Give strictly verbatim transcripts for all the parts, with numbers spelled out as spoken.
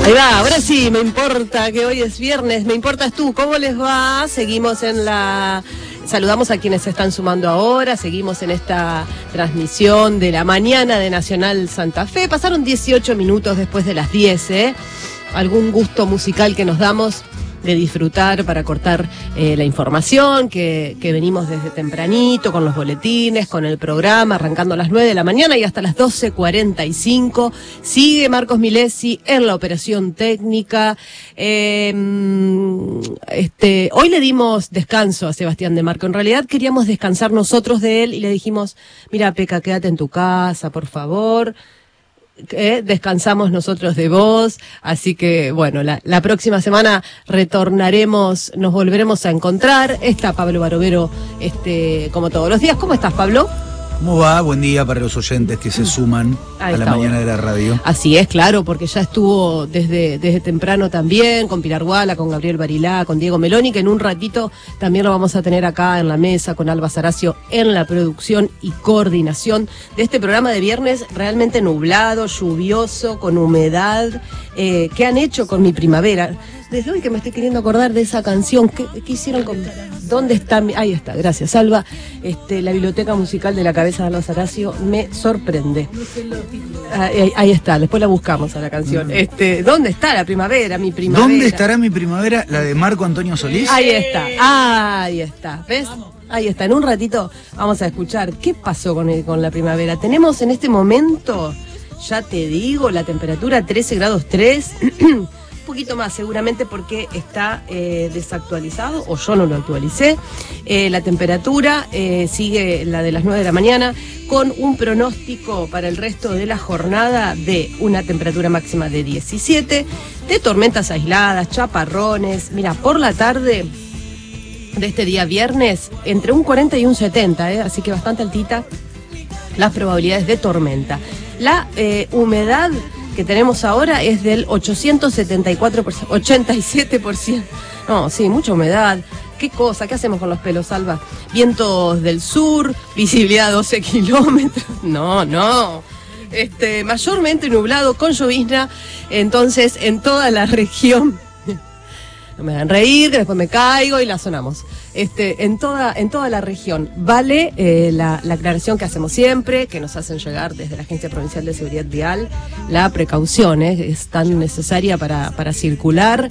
Ahí va, ahora sí, me importa que hoy es viernes, me importas tú, ¿cómo les va? Seguimos en la... Saludamos a quienes se están sumando ahora, seguimos en esta transmisión de la mañana de Nacional Santa Fe. Pasaron dieciocho minutos después de las diez, ¿eh? Algún gusto musical que nos damos de disfrutar para cortar eh, la información que, que venimos desde tempranito con los boletines, con el programa, arrancando a las nueve de la mañana y hasta las doce cuarenta y cinco. Sigue Marcos Milesi en la operación técnica. Eh, este, hoy le dimos descanso a Sebastián de Marco. En realidad queríamos descansar nosotros de él y le dijimos, mira, Peca, quédate en tu casa, por favor. Eh, descansamos nosotros de vos, así que bueno, la, la próxima semana retornaremos, nos volveremos a encontrar. Está Pablo Barovero, este, como todos los días. ¿Cómo estás, Pablo? ¿Cómo va? Buen día para los oyentes que se suman Ahí a la está, mañana bueno. de la radio. Así es, claro, porque ya estuvo desde, desde temprano también, con Pilar Guala, con Gabriel Barilá, con Diego Meloni, que en un ratito también lo vamos a tener acá en la mesa, con Alba Saracio en la producción y coordinación de este programa de viernes realmente nublado, lluvioso, con humedad. Eh, ¿Qué han hecho con mi primavera? Desde hoy que me estoy queriendo acordar de esa canción, ¿qué, qué hicieron con...? ¿Dónde está mi...? Ahí está, gracias, Alba. Este, la biblioteca musical de la cabeza de Alba Saracio me sorprende. Ahí, ahí está, después la buscamos a la canción. Mm. Este, ¿dónde está la primavera, mi primavera? ¿Dónde estará mi primavera? La de Marco Antonio Solís. Ahí está, ahí está, ¿ves? Ahí está, en un ratito vamos a escuchar qué pasó con, el, con la primavera. Tenemos en este momento, ya te digo, la temperatura trece grados tres. Un poquito más seguramente porque está eh, desactualizado, o yo no lo actualicé. Eh, la temperatura eh, sigue la de las nueve de la mañana, con un pronóstico para el resto de la jornada de una temperatura máxima de diecisiete, de tormentas aisladas, chaparrones. Mira, por la tarde de este día viernes, entre un cuarenta y un setenta, eh, así que bastante altita las probabilidades de tormenta. La eh, humedad que tenemos ahora es del ochocientos setenta y cuatro por ciento, ochenta y siete por ciento. No, sí, mucha humedad. ¿Qué cosa? ¿Qué hacemos con los pelos, Alba? Vientos del sur, visibilidad doce kilómetros. No, no. Este, mayormente nublado, con llovizna. Entonces, en toda la región... No me hagan reír, que después me caigo y la sonamos. Este, en toda, en toda la región vale eh, la, la aclaración que hacemos siempre, que nos hacen llegar desde la Agencia Provincial de Seguridad Vial, la precaución eh, es tan necesaria para, para circular.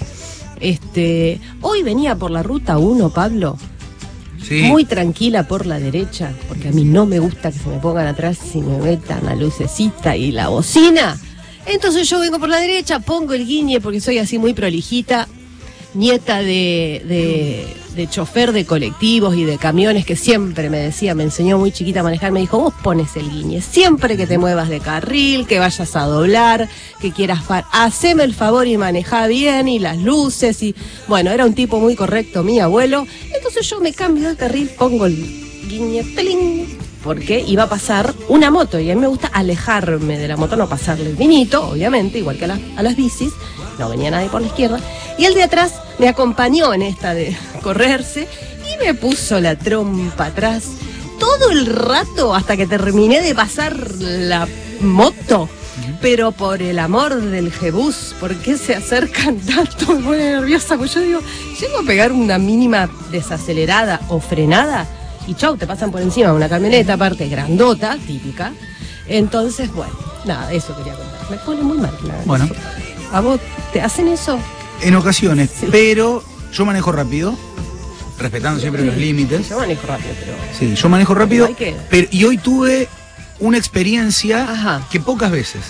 Este, hoy venía por la ruta uno, Pablo, sí, muy tranquila por la derecha, porque a mí no me gusta que se me pongan atrás y me metan la lucecita y la bocina. Entonces yo vengo por la derecha, pongo el guiñe porque soy así muy prolijita. Nieta de, de, de chofer de colectivos y de camiones, que siempre me decía, me enseñó muy chiquita a manejar, me dijo, vos pones el guiñe, siempre que te muevas de carril, que vayas a doblar, que quieras parar, haceme el favor y manejá bien, y las luces, y bueno, era un tipo muy correcto, mi abuelo. Entonces yo me cambio de carril, pongo el guiñe, ¡tling!, porque iba a pasar una moto, y a mí me gusta alejarme de la moto, no pasarle el vinito, obviamente, igual que a, la, a las bicis. No venía nadie por la izquierda, y el de atrás me acompañó en esta de correrse y me puso la trompa atrás todo el rato hasta que terminé de pasar la moto. Pero por el amor del Jebús, ¿por qué se acercan tanto? Me pone nerviosa, pues yo digo, llego a pegar una mínima desacelerada o frenada y chau, te pasan por encima una camioneta, aparte grandota, típica. Entonces, bueno, nada, eso quería contar. Me pone muy mal, nada. Bueno. Eso. ¿A vos te hacen eso? En ocasiones, sí, pero yo manejo rápido, respetando siempre sí, los límites. Yo manejo rápido, pero... Sí, yo manejo rápido, hay que... pero, y hoy tuve una experiencia, ajá, que pocas veces,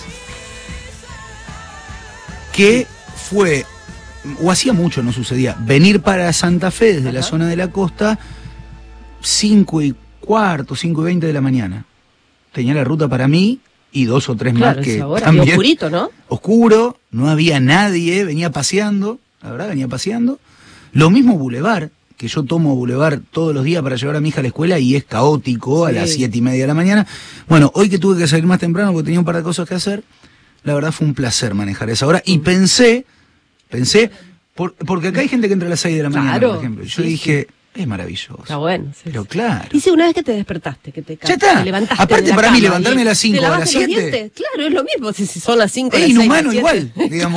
que fue, o hacía mucho no sucedía, venir para Santa Fe desde, ajá, la zona de la costa, cinco y cuarto, cinco y veinte de la mañana. Tenía la ruta para mí y dos o tres, claro, más que también. Y oscurito, ¿no? Oscuro, no había nadie, venía paseando, la verdad, venía paseando. Lo mismo Boulevard, que yo tomo Boulevard todos los días para llevar a mi hija a la escuela y es caótico, sí, a las siete y media de la mañana. Bueno, hoy que tuve que salir más temprano porque tenía un par de cosas que hacer, la verdad fue un placer manejar esa hora. Y pensé, pensé, por, porque acá hay gente que entra a las seis de la mañana, claro, por ejemplo. Yo sí, dije... Sí. Es maravilloso. Está bueno. Sí, pero sí, claro. Y si una vez que te despertaste, que te, ya está. te levantaste. Aparte, de la para cama, mí, levantarme a las cinco o a las siete. Claro, es lo mismo. Si, si son las cinco, es las inhumano seis, las igual, digamos.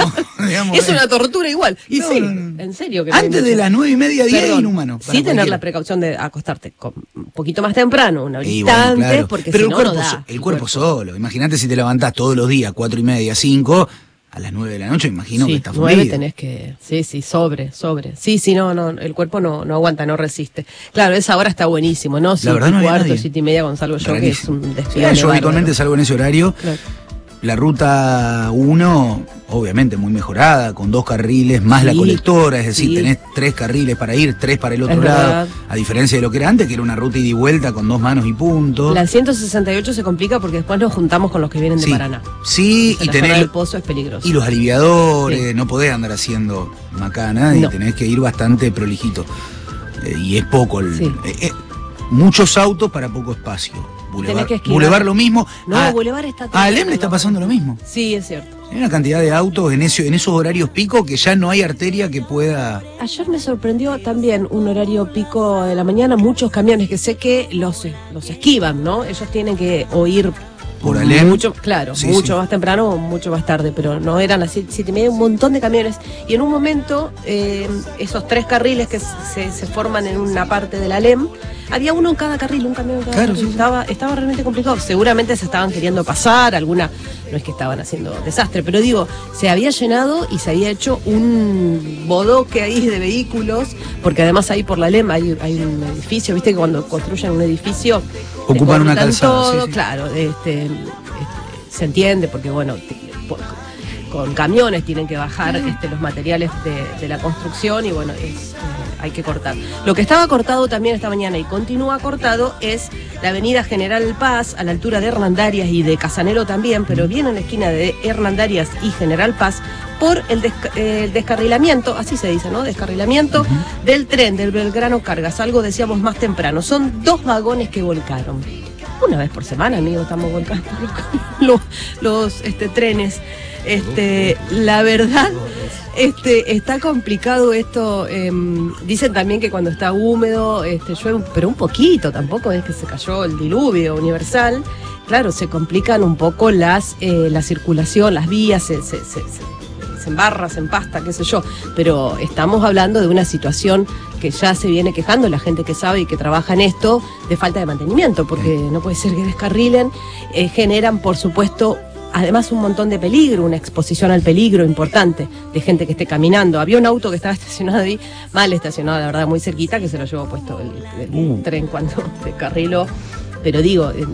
digamos, es eh. una tortura igual. Y no, sí, no, no. en serio. Que Antes no de las nueve y media, diez es inhumano. Sí tener cualquiera. la precaución de acostarte con un poquito más temprano, una horita bueno, antes, claro. porque Pero si el no, cuerpo, no da. so- el, el cuerpo, cuerpo solo. Imagínate si te levantás todos los días, cuatro y media, cinco, a las nueve de la noche, imagino sí, que está nueve fundido. tenés que, sí, sí, sobre, sobre. Sí, sí, no, no, el cuerpo no, no aguanta, no resiste. Claro, esa hora está buenísimo, ¿no? Siete verdad no y había cuarto, nadie. siete y media cuando salgo yo, que es un Sí, desfile. yo habitualmente salgo en ese horario. Claro. La ruta uno, obviamente muy mejorada, con dos carriles más Sí, la colectora, es decir, sí. tenés tres carriles para ir, tres para el otro Es lado, verdad. a diferencia de lo que era antes, que era una ruta ida y vuelta con dos manos y punto. La ciento sesenta y ocho se complica porque después nos juntamos con los que vienen de Sí, Paraná. sí, O sea, y la zona tenés del Pozo es peligroso. y los aliviadores, Sí. no podés andar haciendo macana No. y tenés que ir bastante prolijito. Eh, y es poco, el, Sí. eh, eh, muchos autos para poco espacio. Boulevard, que esquivar. Boulevard lo mismo. No, a, Boulevard está todo a Alem le lleno. está pasando lo mismo. Sí, es cierto. Hay una cantidad de autos en, ese, en esos horarios pico que ya no hay arteria que pueda... Ayer me sorprendió también un horario pico de la mañana, muchos camiones que sé que los, los esquivan, ¿no? Ellos tienen que oír Por Alem. mucho, claro, Sí, mucho sí. más temprano o mucho más tarde, pero no eran las siete, siete y media, un montón de camiones. Y en un momento, eh, esos tres carriles que se, se forman en una parte del Alem, había uno en cada carril, un camión en cada Claro, carril. sí. Estaba, estaba realmente complicado. Seguramente se estaban queriendo pasar, alguna, no es que estaban haciendo desastre, pero digo, se había llenado y se había hecho un bodoque ahí de vehículos, porque además ahí por la Alem hay, hay un edificio, viste que cuando construyen un edificio Ocupan una cortan calzada, todo, sí, sí. claro, este, este, se entiende porque bueno, t- por- con camiones tienen que bajar este, los materiales de, de la construcción y bueno, es, eh, hay que cortar. Lo que estaba cortado también esta mañana y continúa cortado es la avenida General Paz a la altura de Hernandarias y de Casanelo también, pero bien en la esquina de Hernandarias y General Paz por el, desca- eh, el descarrilamiento, así se dice, ¿no? Descarrilamiento uh-huh. del tren del Belgrano Cargas, algo decíamos más temprano. Son dos vagones que volcaron. Una vez por semana, amigo, estamos volcando los, los este, trenes. Este, la verdad, este, está complicado esto. Eh, dicen también que cuando está húmedo, este, llueve, pero un poquito, tampoco es que se cayó el diluvio universal. Claro, se complican un poco las, eh, la circulación, las vías, se, se, se, se, se embarra, se empasta, qué sé yo. Pero estamos hablando de una situación que ya se viene quejando la gente que sabe y que trabaja en esto, de falta de mantenimiento, porque no puede ser que descarrilen, eh, generan, por supuesto, además un montón de peligro, una exposición al peligro importante de gente que esté caminando. Había un auto que estaba estacionado ahí, mal estacionado, la verdad, muy cerquita, que se lo llevó puesto el, el uh. tren cuando descarriló. Pero digo, eh,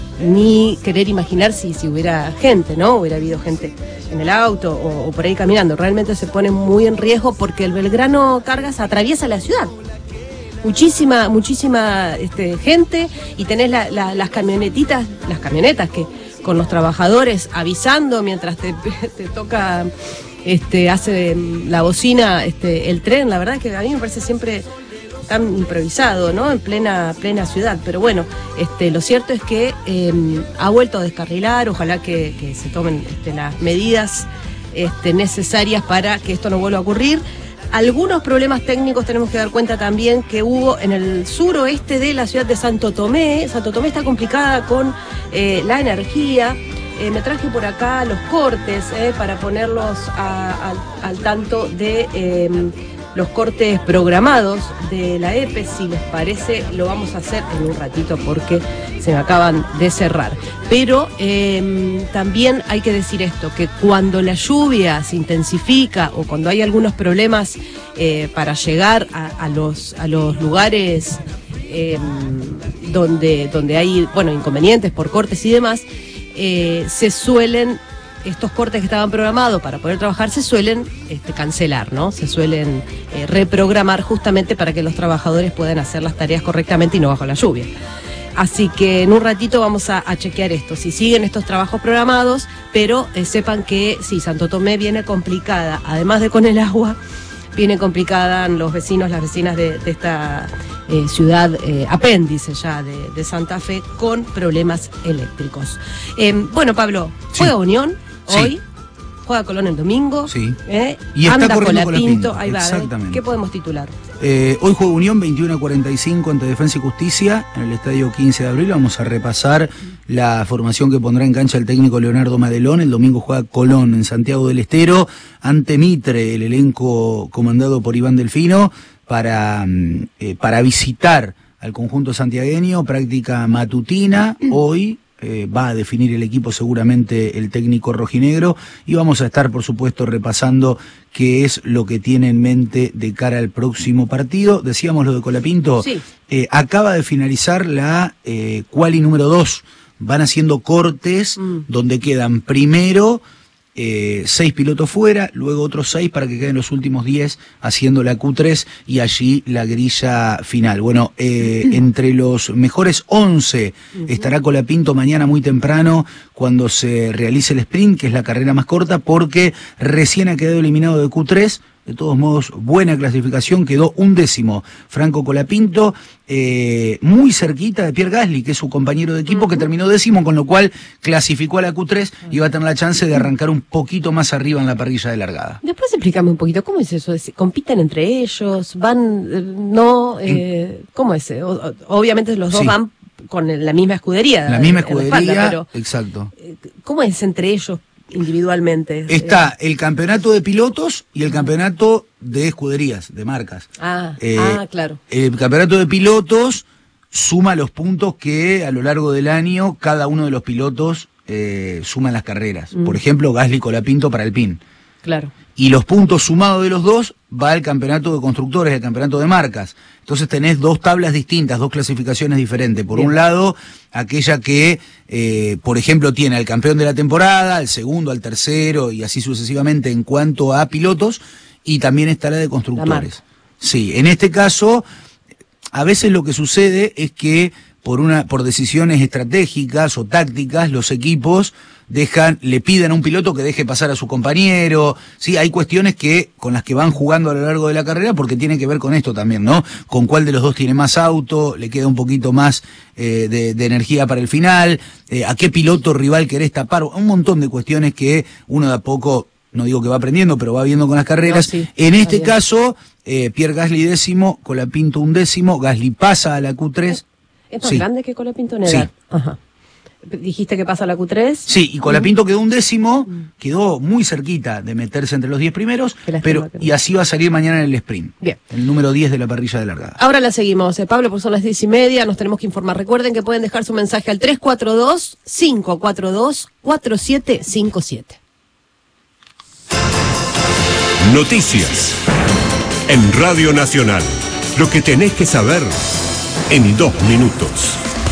ni querer imaginar si, si hubiera gente, ¿no? Hubiera habido gente en el auto o, o por ahí caminando. Realmente se pone muy en riesgo porque el Belgrano Cargas atraviesa la ciudad. Muchísima, muchísima este, gente y tenés la, la, las camionetitas, las camionetas que con los trabajadores avisando mientras te, te toca, este, hace la bocina este, el tren. La verdad que a mí me parece siempre tan improvisado, ¿no? En plena, plena ciudad. Pero bueno, este, lo cierto es que eh, ha vuelto a descarrilar. Ojalá que, que se tomen este, las medidas este, necesarias para que esto no vuelva a ocurrir. Algunos problemas técnicos tenemos que dar cuenta también que hubo en el suroeste de la ciudad de Santo Tomé. Santo Tomé está complicada con eh, la energía. Eh, me traje por acá los cortes eh, para ponerlos a, a, al tanto de eh, los cortes programados de la E P E. Si les parece, lo vamos a hacer en un ratito porque se me acaban de cerrar. Pero eh, también hay que decir esto, que cuando la lluvia se intensifica o cuando hay algunos problemas eh, para llegar a, a, los, a los lugares eh, donde, donde hay bueno, inconvenientes por cortes y demás, eh, se suelen... estos cortes que estaban programados para poder trabajar se suelen este, cancelar, ¿no? Se suelen eh, reprogramar justamente para que los trabajadores puedan hacer las tareas correctamente y no bajo la lluvia. Así que en un ratito vamos a, a chequear esto, si siguen estos trabajos programados, pero eh, sepan que sí, Santo Tomé viene complicada, además de con el agua, viene complicada los vecinos, las vecinas de, de esta eh, ciudad eh, apéndice ya de, de Santa Fe con problemas eléctricos. Eh, bueno, Pablo, juega sí. Unión hoy, sí. Juega Colón el domingo, sí. eh, y está anda corriendo Colapinto, Colapinto, ahí va, exactamente. ¿eh? ¿Qué podemos titular? Eh, hoy juega Unión veintiuno a cuarenta y cinco ante Defensa y Justicia en el Estadio quince de abril. Vamos a repasar la formación que pondrá en cancha el técnico Leonardo Madelón. El domingo juega Colón en Santiago del Estero ante Mitre, el elenco comandado por Iván Delfino, para, eh, para visitar al conjunto santiagueño. Práctica matutina hoy. Eh, va a definir el equipo seguramente el técnico rojinegro, y vamos a estar por supuesto repasando qué es lo que tiene en mente de cara al próximo partido. Decíamos lo de Colapinto, sí. eh, acaba de finalizar la eh, quali número dos, van haciendo cortes mm. donde quedan primero Eh, seis pilotos fuera, luego otros seis para que queden los últimos diez haciendo la Q tres y allí la grilla final. Bueno, eh, uh-huh. entre los mejores once uh-huh. estará Colapinto mañana muy temprano cuando se realice el sprint, que es la carrera más corta, porque recién ha quedado eliminado de Q tres. De todos modos, buena clasificación, quedó un décimo Franco Colapinto, eh, muy cerquita de Pierre Gasly, que es su compañero de equipo, uh-huh. que terminó décimo, con lo cual clasificó a la Q tres y va a tener la chance de arrancar un poquito más arriba en la parrilla de largada. Después explícame un poquito, ¿cómo es eso? ¿Compiten entre ellos? ¿Van? ¿No? Eh, ¿Cómo es? O, obviamente los dos sí. van con la misma escudería. La misma escudería, la espalda, pero, exacto. ¿Cómo es entre ellos? Individualmente. Está el campeonato de pilotos y el campeonato de escuderías, de marcas. Ah, eh, ah, claro. El campeonato de pilotos suma los puntos que a lo largo del año cada uno de los pilotos eh, suma en las carreras. Mm. Por ejemplo, Gasly Colapinto para Alpine. Claro. Y los puntos sumados de los dos va al campeonato de constructores, el campeonato de marcas. Entonces tenés dos tablas distintas, dos clasificaciones diferentes. Por Bien. un lado, aquella que, eh, por ejemplo, tiene al campeón de la temporada, al segundo, al tercero y así sucesivamente en cuanto a pilotos, y también está la de constructores. La sí, en este caso, a veces lo que sucede es que por una, por decisiones estratégicas o tácticas, los equipos dejan, le piden a un piloto que deje pasar a su compañero. Sí, hay cuestiones que con las que van jugando a lo largo de la carrera, porque tiene que ver con esto también, ¿no? Con cuál de los dos tiene más auto, le queda un poquito más eh, de, de energía para el final, eh, a qué piloto rival querés tapar, un montón de cuestiones que uno de a poco, no digo que va aprendiendo, pero va viendo con las carreras. No, sí, en este bien. caso, eh, Pierre Gasly décimo, Colapinto un décimo, Gasly pasa a la Q tres. ¿Es más sí. grande que Colapinto en edad? Sí. Ajá. ¿Dijiste que pasa a la Q tres? Sí, y Colapinto quedó un décimo, quedó muy cerquita de meterse entre los diez primeros, pero y así va a salir mañana en el sprint. Bien. El número diez de la parrilla de largada. Ahora la seguimos, eh, Pablo, pues son las diez y media, nos tenemos que informar. Recuerden que pueden dejar su mensaje al tres cuatro dos, cinco cuatro dos, cuatro siete cinco siete. Noticias en Radio Nacional. Lo que tenés que saber en dos minutos.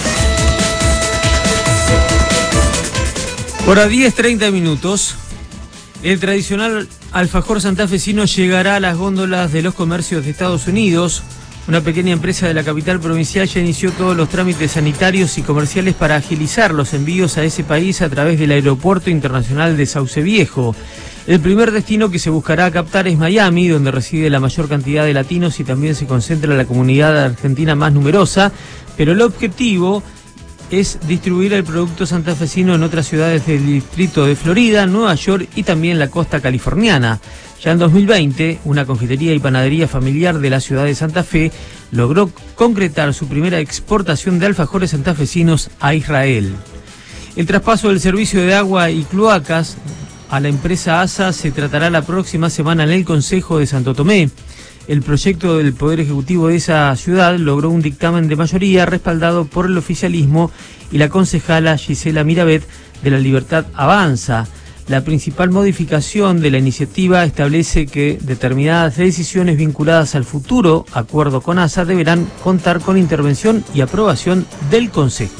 Hora diez, treinta minutos. El tradicional alfajor santafesino llegará a las góndolas de los comercios de Estados Unidos. Una pequeña empresa de la capital provincial ya inició todos los trámites sanitarios y comerciales para agilizar los envíos a ese país a través del Aeropuerto Internacional de Sauce Viejo. El primer destino que se buscará captar es Miami, donde reside la mayor cantidad de latinos y también se concentra la comunidad argentina más numerosa, pero el objetivo es distribuir el producto santafesino en otras ciudades del distrito de Florida, Nueva York y también la costa californiana. Ya en dos mil veinte, una confitería y panadería familiar de la ciudad de Santa Fe logró concretar su primera exportación de alfajores santafesinos a Israel. El traspaso del servicio de agua y cloacas a la empresa A S A se tratará la próxima semana en el Consejo de Santo Tomé. El proyecto del Poder Ejecutivo de esa ciudad logró un dictamen de mayoría respaldado por el oficialismo y la concejala Gisela Mirabet de La Libertad Avanza. La principal modificación de la iniciativa establece que determinadas decisiones vinculadas al futuro acuerdo con A S A deberán contar con intervención y aprobación del Consejo.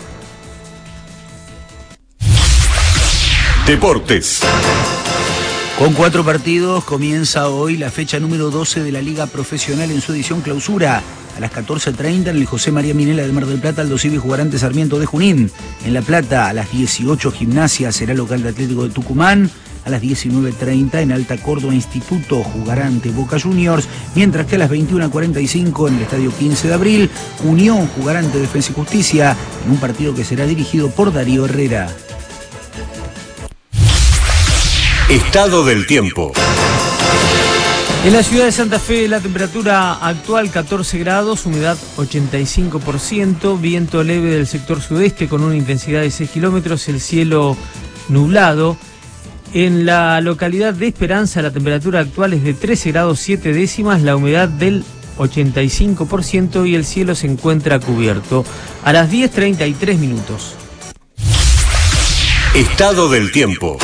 Deportes. Con cuatro partidos comienza hoy la fecha número doce de la Liga Profesional en su edición clausura. A las catorce treinta en el José María Minela de Mar del Plata, Aldo Civi jugará ante Sarmiento de Junín. En La Plata, a las dieciocho, Gimnasia será local de Atlético de Tucumán. A las diecinueve treinta en Alta Córdoba, Instituto jugará ante Boca Juniors. Mientras que a las veintiuna cuarenta y cinco en el Estadio quince de abril, Unión jugará ante Defensa y Justicia en un partido que será dirigido por Darío Herrera. Estado del tiempo. En la ciudad de Santa Fe, la temperatura actual catorce grados, humedad ochenta y cinco por ciento, viento leve del sector sudeste con una intensidad de seis kilómetros, el cielo nublado. En la localidad de Esperanza, la temperatura actual es de trece grados siete décimas, la humedad del ochenta y cinco por ciento y el cielo se encuentra cubierto. A las diez treinta y tres minutos. Estado del tiempo.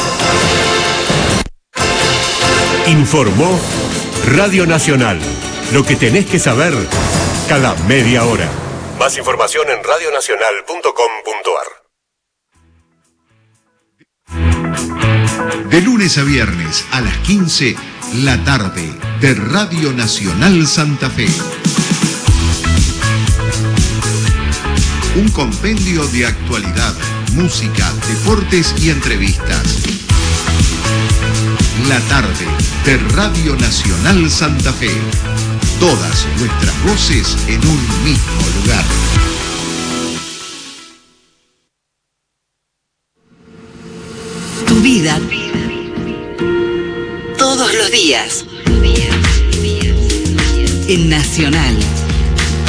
Informó Radio Nacional. Lo que tenés que saber cada media hora. Más información en radio nacional punto com punto a r. De lunes a viernes a las quince, la tarde de Radio Nacional Santa Fe. Un compendio de actualidad, música, deportes y entrevistas. La tarde de Radio Nacional Santa Fe. Todas nuestras voces en un mismo lugar. Tu vida. Todos los días. En Nacional.